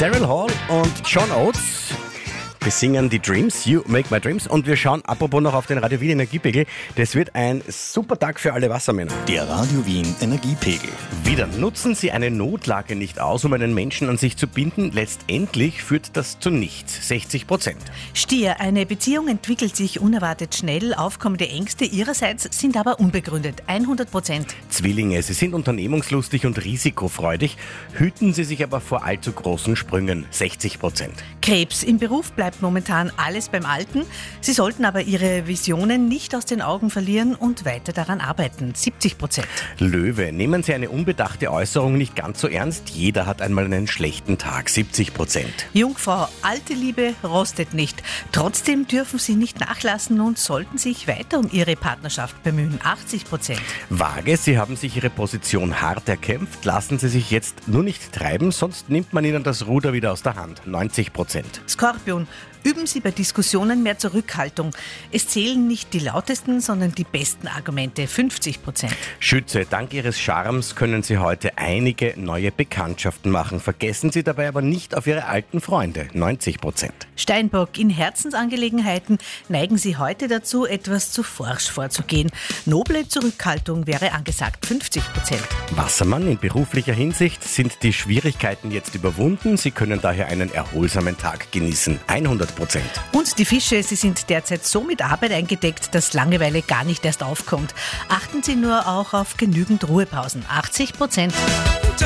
Daryl Hall und John Oates. Wir singen die Dreams, You Make My Dreams, und wir schauen apropos noch auf den Radio Wien Energiepegel. Das wird ein super Tag für alle Wassermänner. Der Radio Wien Energiepegel. Wieder nutzen Sie eine Notlage nicht aus, um einen Menschen an sich zu binden. Letztendlich führt das zu nichts. 60%. Stier, eine Beziehung entwickelt sich unerwartet schnell. Aufkommende Ängste ihrerseits sind aber unbegründet. 100%. Zwillinge, Sie sind unternehmungslustig und risikofreudig. Hüten Sie sich aber vor allzu großen Sprüngen. 60%. Krebs, im Beruf bleibt momentan alles beim Alten. Sie sollten aber Ihre Visionen nicht aus den Augen verlieren und weiter daran arbeiten. 70%. Löwe, nehmen Sie eine unbedachte Äußerung nicht ganz so ernst. Jeder hat einmal einen schlechten Tag. 70%. Jungfrau, alte Liebe rostet nicht. Trotzdem dürfen Sie nicht nachlassen und sollten sich weiter um Ihre Partnerschaft bemühen. 80%. Waage, Sie haben sich Ihre Position hart erkämpft. Lassen Sie sich jetzt nur nicht treiben, sonst nimmt man Ihnen das Ruder wieder aus der Hand. 90%. Skorpion, üben Sie bei Diskussionen mehr Zurückhaltung. Es zählen nicht die lautesten, sondern die besten Argumente. 50%. Schütze, dank Ihres Charmes können Sie heute einige neue Bekanntschaften machen. Vergessen Sie dabei aber nicht auf Ihre alten Freunde. 90%. Steinbock, in Herzensangelegenheiten neigen Sie heute dazu, etwas zu forsch vorzugehen. Noble Zurückhaltung wäre angesagt. 50%. Wassermann, in beruflicher Hinsicht sind die Schwierigkeiten jetzt überwunden. Sie können daher einen erholsamen Tag genießen. 100%. Und die Fische, sie sind derzeit so mit Arbeit eingedeckt, dass Langeweile gar nicht erst aufkommt. Achten Sie nur auch auf genügend Ruhepausen. 80%.